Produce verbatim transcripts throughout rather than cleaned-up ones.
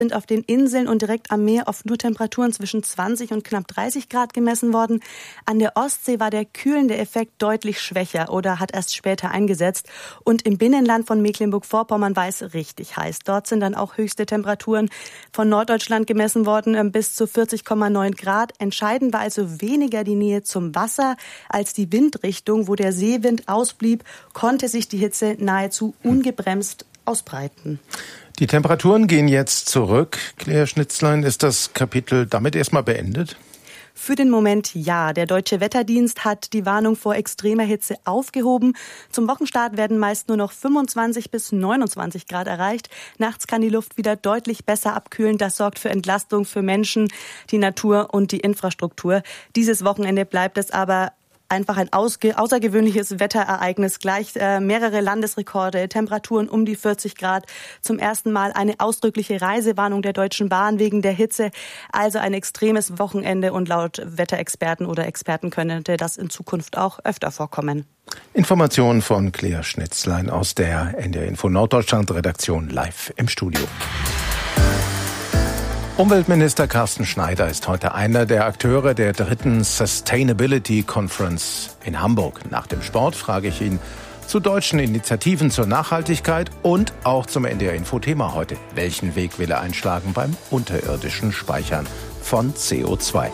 sind auf den Inseln und direkt am Meer oft nur Temperaturen zwischen zwanzig und knapp dreißig Grad gemessen worden. An der Ostsee war der kühlende Effekt deutlich schwächer oder hat erst später eingesetzt. Und im Binnenland von Mecklenburg-Vorpommern war es richtig heiß. Dort sind dann auch höchste Temperaturen von Norddeutschland gemessen worden, bis zu vierzig Komma neun Grad. Entscheidend war also weniger die Nähe zum Wasser als die Windrichtung. Wo der Seewind ausblieb, konnte sich die Hitze nahezu ungebremst ausbreiten. Die Temperaturen gehen jetzt zurück. Claire Schnitzlein, ist das Kapitel damit erstmal beendet? Für den Moment ja. Der Deutsche Wetterdienst hat die Warnung vor extremer Hitze aufgehoben. Zum Wochenstart werden meist nur noch fünfundzwanzig bis neunundzwanzig Grad erreicht. Nachts kann die Luft wieder deutlich besser abkühlen. Das sorgt für Entlastung für Menschen, die Natur und die Infrastruktur. Dieses Wochenende bleibt es aber einfach ein ausge- außergewöhnliches Wetterereignis. Gleich äh, mehrere Landesrekorde, Temperaturen um die vierzig Grad. Zum ersten Mal eine ausdrückliche Reisewarnung der Deutschen Bahn wegen der Hitze. Also ein extremes Wochenende und laut Wetterexperten oder Experten könnte das in Zukunft auch öfter vorkommen. Informationen von Claire Schnitzlein aus der N D R Info Norddeutschland Redaktion live im Studio. Umweltminister Carsten Schneider ist heute einer der Akteure der dritten Sustainability Conference in Hamburg. Nach dem Sport frage ich ihn zu deutschen Initiativen zur Nachhaltigkeit und auch zum N D R Info-Thema heute. Welchen Weg will er einschlagen beim unterirdischen Speichern von C O zwei?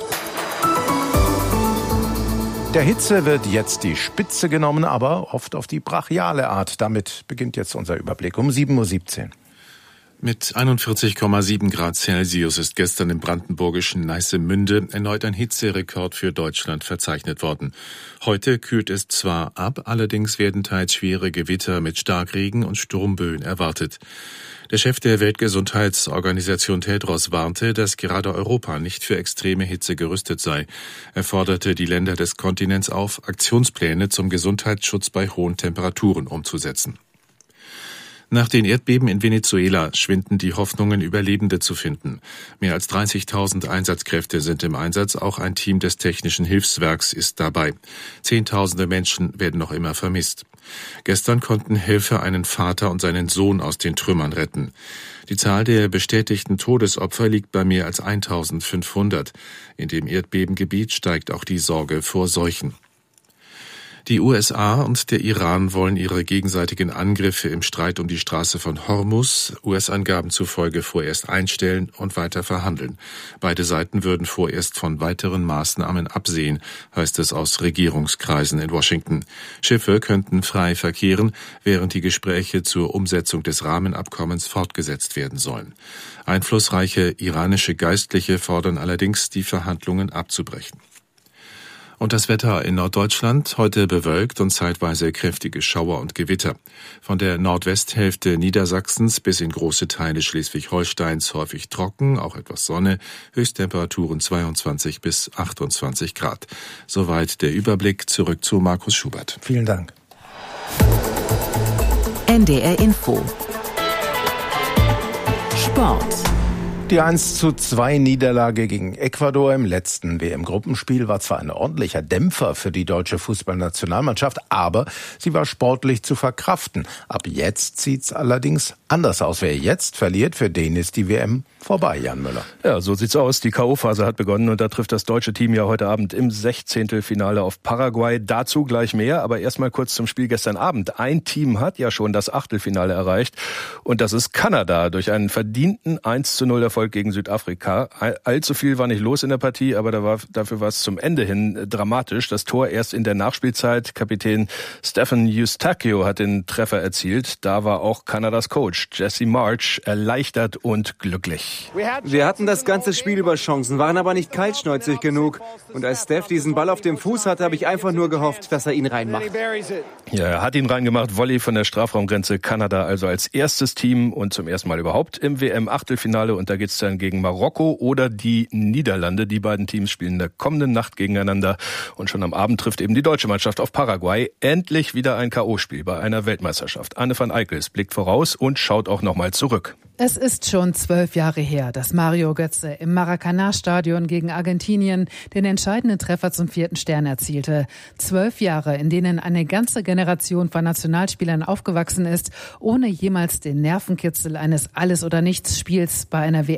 Der Hitze wird jetzt die Spitze genommen, aber oft auf die brachiale Art. Damit beginnt jetzt unser Überblick um sieben Uhr siebzehn. Mit einundvierzig Komma sieben Grad Celsius ist gestern im brandenburgischen Neissemünde erneut ein Hitzerekord für Deutschland verzeichnet worden. Heute kühlt es zwar ab, allerdings werden teils schwere Gewitter mit Starkregen und Sturmböen erwartet. Der Chef der Weltgesundheitsorganisation Tedros warnte, dass gerade Europa nicht für extreme Hitze gerüstet sei. Er forderte die Länder des Kontinents auf, Aktionspläne zum Gesundheitsschutz bei hohen Temperaturen umzusetzen. Nach den Erdbeben in Venezuela schwinden die Hoffnungen, Überlebende zu finden. Mehr als dreißigtausend Einsatzkräfte sind im Einsatz, auch ein Team des Technischen Hilfswerks ist dabei. Zehntausende Menschen werden noch immer vermisst. Gestern konnten Helfer einen Vater und seinen Sohn aus den Trümmern retten. Die Zahl der bestätigten Todesopfer liegt bei mehr als eintausendfünfhundert. In dem Erdbebengebiet steigt auch die Sorge vor Seuchen. Die U S A und der Iran wollen ihre gegenseitigen Angriffe im Streit um die Straße von Hormuz U S-Angaben zufolge vorerst einstellen und weiter verhandeln. Beide Seiten würden vorerst von weiteren Maßnahmen absehen, heißt es aus Regierungskreisen in Washington. Schiffe könnten frei verkehren, während die Gespräche zur Umsetzung des Rahmenabkommens fortgesetzt werden sollen. Einflussreiche iranische Geistliche fordern allerdings, die Verhandlungen abzubrechen. Und das Wetter in Norddeutschland heute bewölkt und zeitweise kräftige Schauer und Gewitter. Von der Nordwesthälfte Niedersachsens bis in große Teile Schleswig-Holsteins häufig trocken, auch etwas Sonne, Höchsttemperaturen zweiundzwanzig bis achtundzwanzig Grad. Soweit der Überblick, zurück zu Markus Schubert. Vielen Dank. N D R Info Sport. Die eins zu zwei Niederlage gegen Ecuador im letzten W M-Gruppenspiel war zwar ein ordentlicher Dämpfer für die deutsche Fußballnationalmannschaft, aber sie war sportlich zu verkraften. Ab jetzt sieht's allerdings anders aus. Wer jetzt verliert, für den ist die W M vorbei, Jan Müller. Ja, so sieht's aus. Die K O-Phase hat begonnen und da trifft das deutsche Team ja heute Abend im Sechzehntelfinale auf Paraguay. Dazu gleich mehr, aber erstmal kurz zum Spiel gestern Abend. Ein Team hat ja schon das Achtelfinale erreicht und das ist Kanada durch einen verdienten eins zu null Erfolg gegen Südafrika. Allzu viel war nicht los in der Partie, aber da war, dafür war es zum Ende hin dramatisch. Das Tor erst in der Nachspielzeit. Kapitän Stephen Eustachio hat den Treffer erzielt. Da war auch Kanadas Coach Jesse March erleichtert und glücklich. Wir hatten das ganze Spiel über Chancen, waren aber nicht kaltschnäuzig genug. Und als Steph diesen Ball auf dem Fuß hatte, habe ich einfach nur gehofft, dass er ihn reinmacht. Ja, er hat ihn reingemacht. Volley von der Strafraumgrenze. Kanada also als erstes Team und zum ersten Mal überhaupt im W M-Achtelfinale. Und da geht es dann gegen Marokko oder die Niederlande. Die beiden Teams spielen in der kommenden Nacht gegeneinander. Und schon am Abend trifft eben die deutsche Mannschaft auf Paraguay. Endlich wieder ein K O-Spiel bei einer Weltmeisterschaft. Anne van Eickels blickt voraus und schaut auch nochmal zurück. Es ist schon zwölf Jahre her, dass Mario Götze im Maracanã-Stadion gegen Argentinien den entscheidenden Treffer zum vierten Stern erzielte. Zwölf Jahre, in denen eine ganze Generation von Nationalspielern aufgewachsen ist, ohne jemals den Nervenkitzel eines Alles-oder-Nichts-Spiels bei einer W M